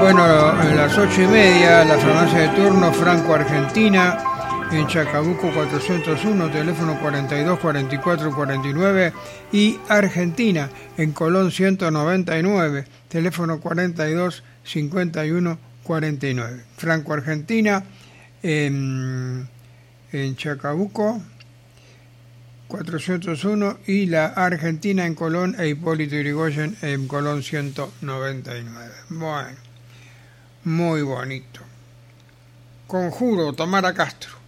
Bueno, a las 8:30, la farmacia de turno Franco Argentina, en Chacabuco 401, teléfono 42 44 49, y Argentina, en Colón 199, teléfono 42 51 49. Franco Argentina, en Chacabuco 401, y la Argentina en Colón e Hipólito Yrigoyen en Colón 199. Bueno, muy bonito. Conjuro, Tamara Castro.